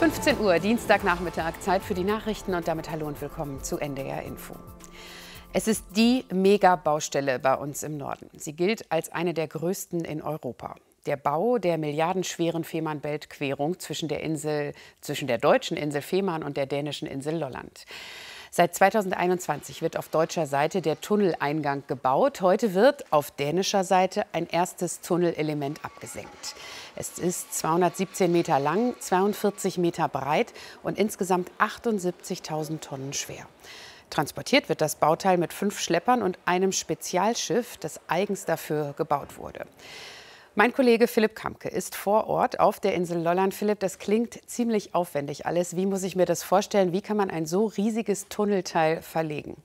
15 Uhr, Dienstagnachmittag, Zeit für die Nachrichten und damit hallo und willkommen zu NDR Info. Es ist die Mega-Baustelle bei uns im Norden. Sie gilt als eine der größten in Europa. Der Bau der milliardenschweren Fehmarnbelt-Querung zwischen der deutschen Insel Fehmarn und der dänischen Insel Lolland. Seit 2021 wird auf deutscher Seite der Tunneleingang gebaut. Heute wird auf dänischer Seite ein erstes Tunnelelement abgesenkt. Es ist 217 Meter lang, 42 Meter breit und insgesamt 78.000 Tonnen schwer. Transportiert wird das Bauteil mit 5 Schleppern und einem Spezialschiff, das eigens dafür gebaut wurde. Mein Kollege Philipp Kamke ist vor Ort auf der Insel Lolland. Philipp, das klingt ziemlich aufwendig alles. Wie muss ich mir das vorstellen? Wie kann man ein so riesiges Tunnelteil verlegen?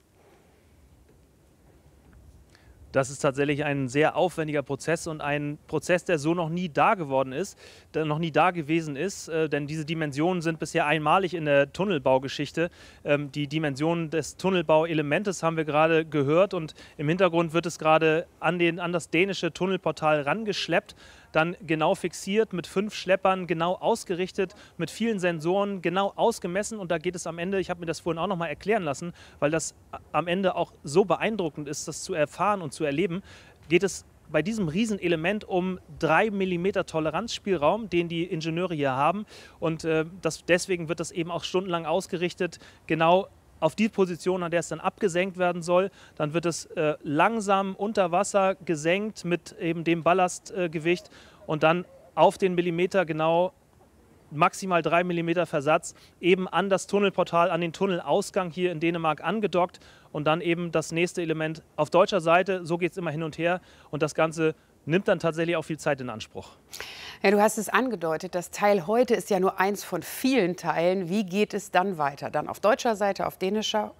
Das ist tatsächlich ein sehr aufwendiger Prozess und ein Prozess, der so noch nie da gewesen ist. Denn diese Dimensionen sind bisher einmalig in der Tunnelbaugeschichte. Die Dimensionen des Tunnelbauelementes haben wir gerade gehört und im Hintergrund wird es gerade an das dänische Tunnelportal rangeschleppt. Dann genau fixiert, mit 5 Schleppern, genau ausgerichtet, mit vielen Sensoren, genau ausgemessen. Und da geht es am Ende, ich habe mir das vorhin auch noch mal erklären lassen, weil das am Ende auch so beeindruckend ist, das zu erfahren und zu erleben, geht es bei diesem Riesenelement um 3 mm Toleranzspielraum, den die Ingenieure hier haben. Und deswegen wird das eben auch stundenlang ausgerichtet, genau auf die Position, an der es dann abgesenkt werden soll. Dann wird es langsam unter Wasser gesenkt mit eben dem Ballastgewicht und dann auf den Millimeter genau maximal 3 mm Versatz eben an das Tunnelportal, an den Tunnelausgang hier in Dänemark angedockt und dann eben das nächste Element auf deutscher Seite. So geht es immer hin und her und das Ganze nimmt dann tatsächlich auch viel Zeit in Anspruch. Ja, du hast es angedeutet, das Teil heute ist ja nur eins von vielen Teilen. Wie geht es dann weiter? Dann auf deutscher Seite, auf dänischer?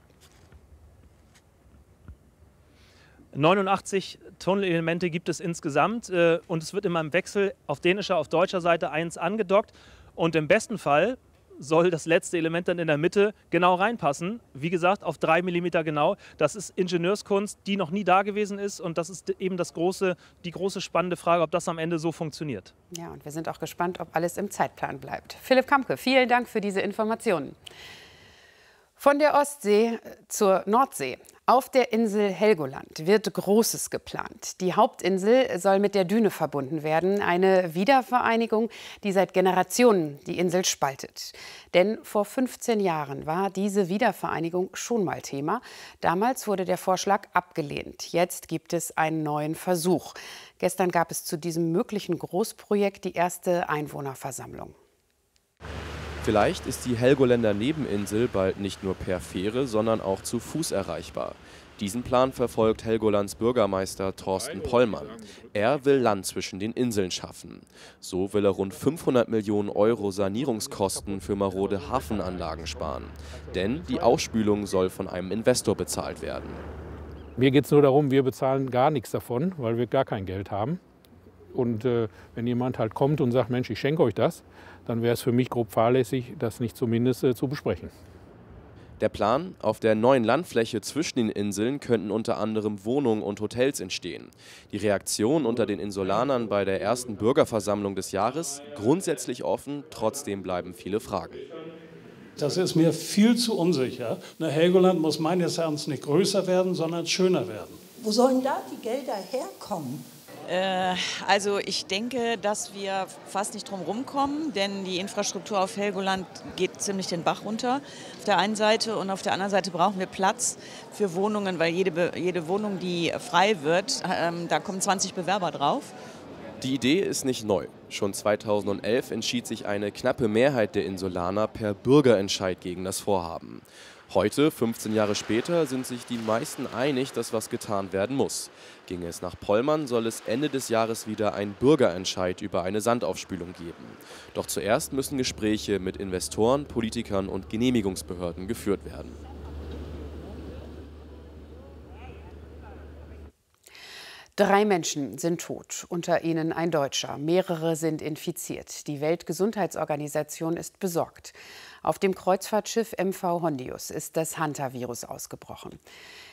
89 Tunnelelemente gibt es insgesamt und es wird immer im Wechsel auf dänischer, auf deutscher Seite eins angedockt. Und im besten Fall soll das letzte Element dann in der Mitte genau reinpassen. Wie gesagt, auf 3 mm genau. Das ist Ingenieurskunst, die noch nie da gewesen ist. Und das ist eben die große spannende Frage, ob das am Ende so funktioniert. Ja, und wir sind auch gespannt, ob alles im Zeitplan bleibt. Philipp Kamke, vielen Dank für diese Informationen. Von der Ostsee zur Nordsee. Auf der Insel Helgoland wird Großes geplant. Die Hauptinsel soll mit der Düne verbunden werden. Eine Wiedervereinigung, die seit Generationen die Insel spaltet. Denn vor 15 Jahren war diese Wiedervereinigung schon mal Thema. Damals wurde der Vorschlag abgelehnt. Jetzt gibt es einen neuen Versuch. Gestern gab es zu diesem möglichen Großprojekt die erste Einwohnerversammlung. Vielleicht ist die Helgoländer Nebeninsel bald nicht nur per Fähre, sondern auch zu Fuß erreichbar. Diesen Plan verfolgt Helgolands Bürgermeister Thorsten Pollmann. Er will Land zwischen den Inseln schaffen. So will er rund 500 Millionen Euro Sanierungskosten für marode Hafenanlagen sparen. Denn die Ausspülung soll von einem Investor bezahlt werden. Mir geht es nur darum, wir bezahlen gar nichts davon, weil wir gar kein Geld haben. Und wenn jemand halt kommt und sagt, Mensch, ich schenke euch das, dann wäre es für mich grob fahrlässig, das nicht zumindest zu besprechen. Der Plan: Auf der neuen Landfläche zwischen den Inseln könnten unter anderem Wohnungen und Hotels entstehen. Die Reaktion unter den Insulanern bei der ersten Bürgerversammlung des Jahres: grundsätzlich offen, trotzdem bleiben viele Fragen. Das ist mir viel zu unsicher. Helgoland muss meines Erachtens nicht größer werden, sondern schöner werden. Wo sollen da die Gelder herkommen? Also ich denke, dass wir fast nicht drum rumkommen, denn die Infrastruktur auf Helgoland geht ziemlich den Bach runter auf der einen Seite und auf der anderen Seite brauchen wir Platz für Wohnungen, weil jede Wohnung, die frei wird, da kommen 20 Bewerber drauf. Die Idee ist nicht neu. Schon 2011 entschied sich eine knappe Mehrheit der Insulaner per Bürgerentscheid gegen das Vorhaben. Heute, 15 Jahre später, sind sich die meisten einig, dass was getan werden muss. Ginge es nach Pollmann, soll es Ende des Jahres wieder einen Bürgerentscheid über eine Sandaufspülung geben. Doch zuerst müssen Gespräche mit Investoren, Politikern und Genehmigungsbehörden geführt werden. Drei Menschen sind tot, unter ihnen ein Deutscher. Mehrere sind infiziert. Die Weltgesundheitsorganisation ist besorgt. Auf dem Kreuzfahrtschiff MV Hondius ist das Hantavirus ausgebrochen.